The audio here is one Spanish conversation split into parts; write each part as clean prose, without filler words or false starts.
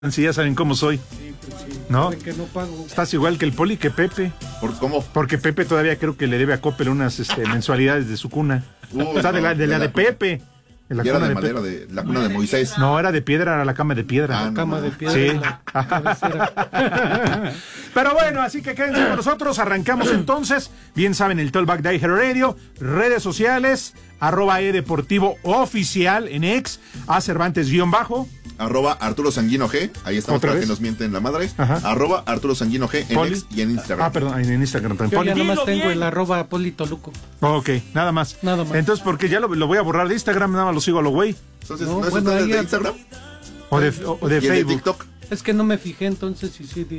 Si ya saben cómo soy. Sí, pues sí. ¿No? Que no pago. Estás igual que el Poli, que Pepe. ¿Por cómo? Porque Pepe todavía creo que le debe a Coppel unas mensualidades de su cuna. O sea, de la de Pepe. De la cuna de madera, de la cuna de Moisés. No, era de piedra, era la cama de piedra. La cama de piedra. Sí. La cabecera. Pero bueno, así que quédense con nosotros. Arrancamos entonces. Bien saben, el Talkback de iHeart Radio. Redes sociales. @edeportivo oficial en X. A Cervantes _. @Arturo Sanguino G, ahí estamos para que nos mienten la madre. Ajá. @Arturo Sanguino G en X y en Instagram. Ah, perdón, en Instagram también. Yo ya Poli. nomás tengo el @PoliToluco. Ok, nada más. Nada más. Entonces, porque ya lo voy a borrar de Instagram, nada más lo sigo a lo güey. Entonces, No, ¿no es bueno, ustedes ahí de ya- Instagram? O de ¿Y el de Facebook. TikTok? Es que no me fijé entonces y sí.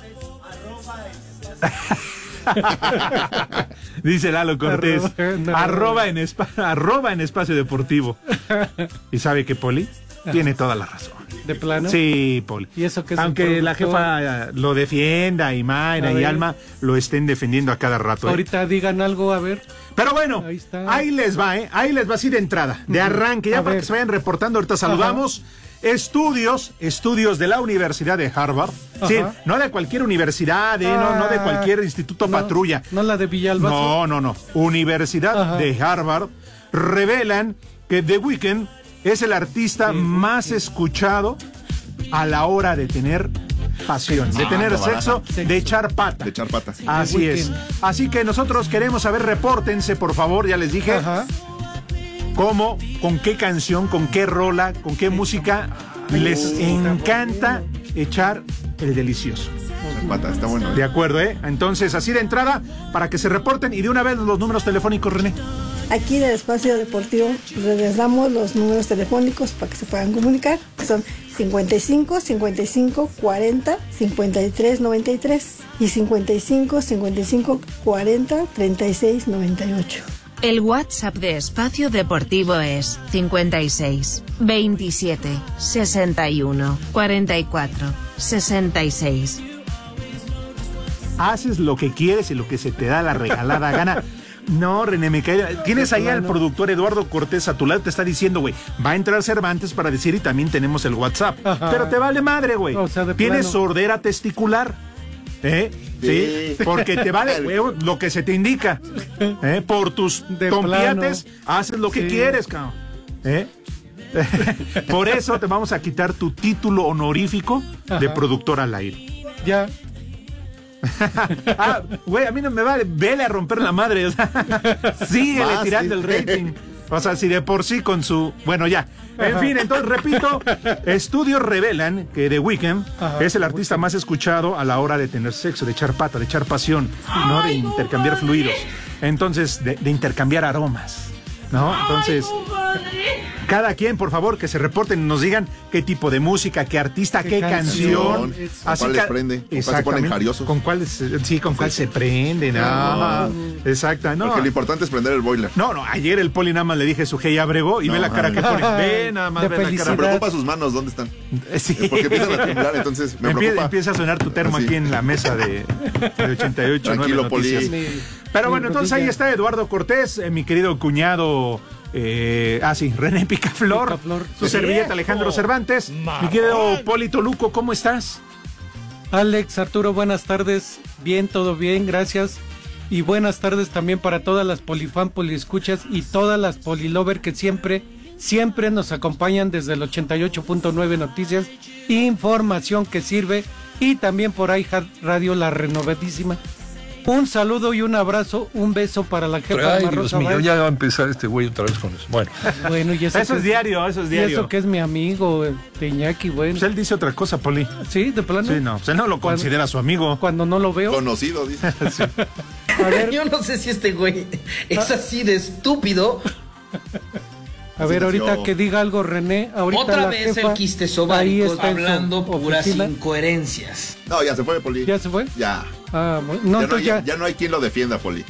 Dice Lalo Cortés. Arroba, no. @en espacio deportivo. ¿Y sabe que Poli? Tiene toda la razón. ¿De plano? Sí, Poli. ¿Y eso qué es? Aunque un la productor? jefa lo defienda y Mayra A y ver. Alma lo estén defendiendo a cada rato. Ahorita digan algo, a ver. Pero bueno, Ahí está. ahí les va, ahí les va así de entrada, de arranque, ya A para ver. que se vayan reportando. Ahorita saludamos. Estudios de la Universidad de Harvard. Sí, Ajá. no de cualquier universidad, no de cualquier instituto No, patrulla. No la de Villalbazo. No. Universidad Ajá. de Harvard revelan que The Weeknd es el artista más escuchado a la hora de tener pasión, de tener sexo, de echar pata. De echar patas. Así The es. Weeknd. Así que nosotros queremos saber, repórtense, por favor, ya les dije, Ajá. cómo, con qué canción, con qué rola, con qué música les encanta echar el delicioso. Echar patas, está bueno. De acuerdo, ¿eh? Entonces, así de entrada, para que se reporten y de una vez los números telefónicos, René. Aquí del Espacio Deportivo les damos los números telefónicos para que se puedan comunicar, que son 55 55 40 53 93 y 55 55 40 36 98. El WhatsApp de Espacio Deportivo es 56 27 61 44 66. Haces lo que quieres y lo que se te da la regalada gana. No, René, me cae. Tienes ahí al productor Eduardo Cortés a tu lado, te está diciendo, güey, va a entrar Cervantes para decir y también tenemos el WhatsApp. Ajá. Pero te vale madre, güey. O sea, de Tienes plano. sordera testicular. Sí, porque te vale, güey, lo que se te indica. Por tus De tompiates, plano. haces lo que Sí. quieres, cabrón. Por eso te vamos a quitar tu título honorífico de Ajá. productor al aire. Ya. Güey, a mí no me vale, vele a romper la madre, o sea, síguele Vas, tirando sí. el rating. O sea, si de por sí con su... Bueno, ya. En fin, entonces, repito, estudios revelan que The Weeknd Ajá. es el artista más escuchado a la hora de tener sexo, de echar pata, de echar pasión, ¿no? De intercambiar fluidos. Entonces, de intercambiar aromas, ¿no? Entonces... Cada quien, por favor, que se reporten y nos digan qué tipo de música, qué artista, qué canción. ¿Con cuál les prende? ¿Con cuál se ponen Exactamente. jariosos? ¿Con cuál, sí, con cuál se prenden? Exacto. No. Porque lo importante es prender el boiler. No, ayer el Poli nada más le dije su hey, ya bregó y No, ve la cara que pone. Ve nada más, De ve la felicidad. Me cara. preocupa sus manos, ¿dónde están? Sí. Porque empiezan a temblar, entonces me preocupa. Empieza a sonar tu termo Sí. aquí en la mesa de 88. Tranquilo, 9 Poli. noticias. Pero bueno, entonces ahí está Eduardo Cortés, mi querido cuñado. René Picaflor, Picaflor. su servilleta Alejandro Cervantes, mi querido Poli Toluco, ¿cómo estás? Alex, Arturo, buenas tardes. Bien, todo bien, gracias. Y buenas tardes también para todas las polifan, poliescuchas y todas las polilover que siempre nos acompañan desde el 88.9 Noticias, información que sirve, y también por iHeart Radio, la renovadísima. Un saludo y un abrazo, un beso para la jefa Ay, Alma Dios Rosa mío, Báez. ya va a empezar este güey otra vez con eso. Bueno, Bueno, y Eso que es diario, eso es diario. Y eso que es mi amigo, de Iñaki, bueno. Pues él dice otra cosa, Poli. Sí, de plano. Sí, no, pues él no lo considera su amigo. Cuando no lo veo. Conocido, dice. A ver, Yo no sé si este güey es así de estúpido. a ver, ahorita que diga algo René, ahorita Otra la vez jefa, el quistes ahí ováricos está en su hablando puras oficina. incoherencias. No, ya se fue, Poli. ¿Ya se fue? Ya. Ah, bueno, no, Ya no, entonces ya no hay quien lo defienda, Poli.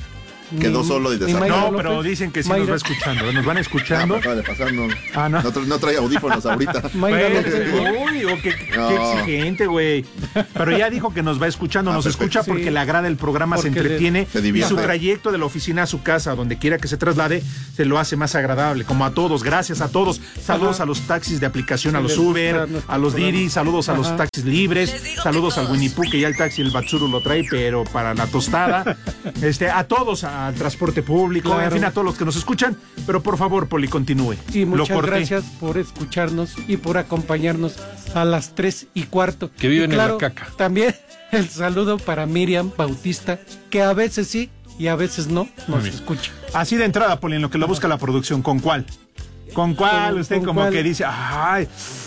quedó solo desde esa. No, pero dicen que sí nos va escuchando. Nos van escuchando. Acaba de pasar, no. No. No trae audífonos ahorita. Uy, qué exigente, güey. Pero ya dijo que nos va escuchando. Nos escucha porque le agrada el programa, se entretiene. Y su trayecto de la oficina a su casa, donde quiera que se traslade, se lo hace más agradable. Como a todos, gracias a todos. Saludos a los taxis de aplicación, a los Uber, a los Didi, saludos a los taxis libres, saludos al Winnie Pooh, que ya el taxi, el Batsuru lo trae, pero para la tostada. A todos, al transporte público, en fin, a todos los que nos escuchan. Pero por favor, Poli, continúe. Y muchas gracias por escucharnos y por acompañarnos a las 3:15. Que viven en la caca. También el saludo para Miriam Bautista, que a veces sí y a veces no nos escucha. Así de entrada, Poli, en lo que lo busca la producción, ¿con cuál? ¿Con cuál? Usted ¿con como cuál? Que dice, ay...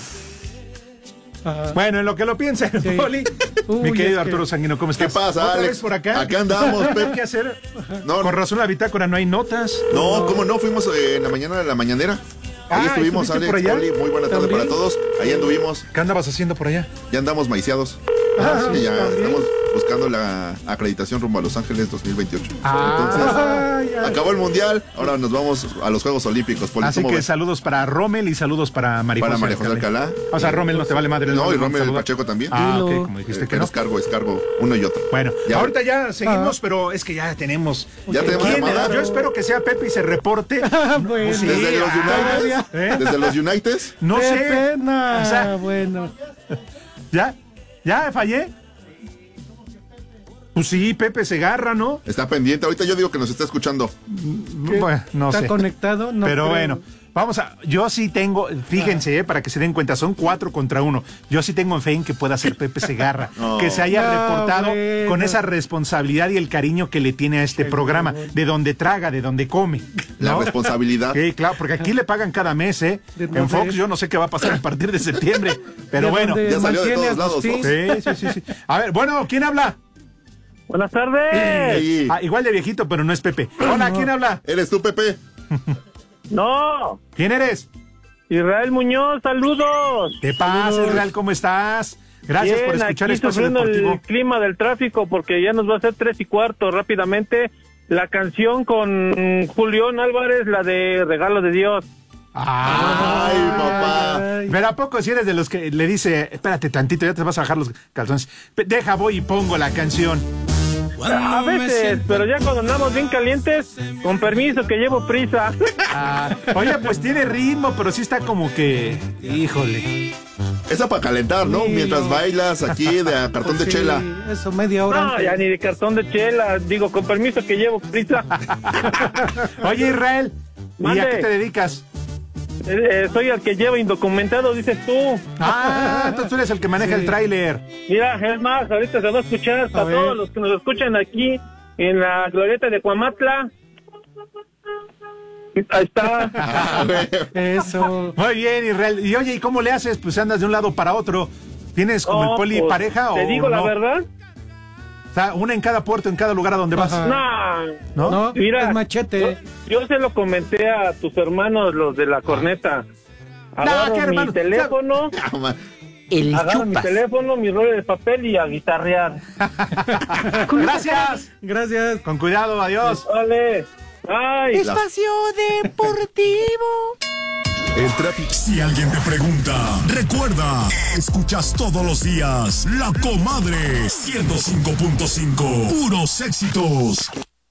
Bueno, en lo que lo piensa, sí. Poli. Mi querido Arturo Sanguino, ¿cómo estás? ¿Qué pasa, Alex? ¿Por acá? Acá andamos, Pep. ¿Qué hacer? Con razón la bitácora no hay notas. No, ¿cómo no? Fuimos en la mañana de la mañanera. Ahí estuvimos, Alex, por allá? Poli, muy buena tarde para todos. Ahí anduvimos. ¿Qué andabas haciendo por allá? Ya andamos maiciados. Sí, ya estamos buscando la acreditación rumbo a Los Ángeles 2028. Entonces, acabó el Mundial, ahora nos vamos a los Juegos Olímpicos. Poli, así que saludos para Rommel y saludos para María José Alcalá. O sea, Rommel no te vale madre. No, y Rommel Pacheco también. Ok, como dijiste que no. Es cargo, uno y otro. Bueno, ya, ahorita ya seguimos, pero es que ya tenemos... Yo espero que sea Pepe y se reporte. Bueno, sí, desde los United. Desde los United. No sé. Pena. O sea, bueno. ¿Ya fallé? Pues sí, Pepe Segarra, ¿no? Está pendiente. Ahorita yo digo que nos está escuchando. Bueno, no sé. ¿Está conectado? No. Pero bueno, yo sí tengo, fíjense, para que se den cuenta, son 4 contra 1. Yo sí tengo fe en que pueda ser Pepe Segarra, que se haya reportado con esa responsabilidad y el cariño que le tiene a este programa, de donde traga, de donde come, ¿no? La responsabilidad. Sí, claro, porque aquí le pagan cada mes, ¿eh? En Fox yo no sé qué va a pasar a partir de septiembre, pero bueno. Ya salió de todos lados, Fox. Sí. A ver, bueno, ¿quién habla? Buenas tardes. Igual de viejito, pero no es Pepe. Hola, ¿quién habla? ¿Eres tú, Pepe? No. ¿Quién eres? Israel Muñoz, saludos. ¿Qué pasa, Israel? ¿Cómo estás? Gracias por escuchar aquí Espacio Deportivo. El clima del tráfico, porque ya nos va a hacer 3:15 rápidamente. La canción con Julián Álvarez, la de Regalo de Dios. Ay, papá. Pero ¿a poco si eres de los que le dice, espérate tantito, ya te vas a bajar los calzones? Deja, voy y pongo la canción. A veces, pero ya cuando andamos bien calientes, con permiso que llevo prisa. Oye, pues tiene ritmo, pero sí está como que, híjole. Esa para calentar, ¿no? Mientras bailas aquí de a cartón de chela. Eso, media hora. No, ya ni de cartón de chela. Digo, con permiso que llevo prisa. Oye, Israel, ¿y a qué te dedicas? Soy el que lleva indocumentado, dices tú. Entonces tú eres el que maneja el tráiler. Mira, es más, ahorita se va a escuchar para todos los que nos escuchan aquí en la glorieta de Cuamatla. Ahí está. Eso. Muy bien, Israel. Y oye, ¿y cómo le haces? Pues andas de un lado para otro. ¿Tienes como el Poli pareja o te digo la verdad. O sea, una en cada puerto, en cada lugar a donde vas. No, mira, es machete. Yo se lo comenté a tus hermanos, los de la corneta. Agarro mi teléfono, agarro mi teléfono, mi rollo de papel y a guitarrear. Gracias. Con cuidado, adiós. Vale. Bye. Espacio Deportivo. El tráfico. Si alguien te pregunta, recuerda, escuchas todos los días La Comadre 105.5. Puros éxitos.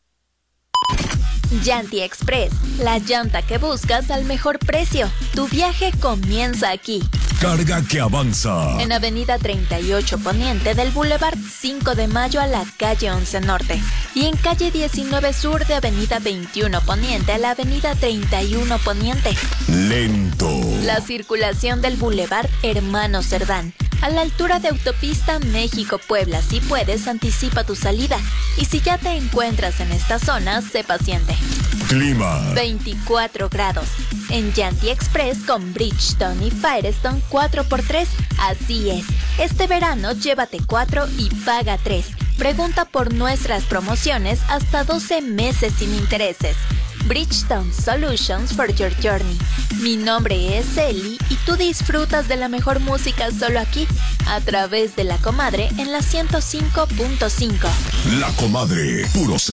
Llanti Express, la llanta que buscas al mejor precio. Tu viaje comienza aquí. Carga que avanza. En Avenida 38 Poniente del Boulevard 5 de Mayo a la calle 11 Norte. Y en calle 19 Sur de Avenida 21 Poniente a la Avenida 31 Poniente. Lento. La circulación del Boulevard Hermano Cerdán. A la altura de Autopista México-Puebla, si puedes, anticipa tu salida. Y si ya te encuentras en esta zona, sé paciente. Clima. 24 grados. En Llanti Express con Bridgestone y Firestone 4x3. Así es. Este verano llévate 4 y paga 3. Pregunta por nuestras promociones hasta 12 meses sin intereses. Bridgestone Solutions for your journey. Mi nombre es Eli y tú disfrutas de la mejor música solo aquí, a través de La Comadre en la 105.5. La Comadre, puros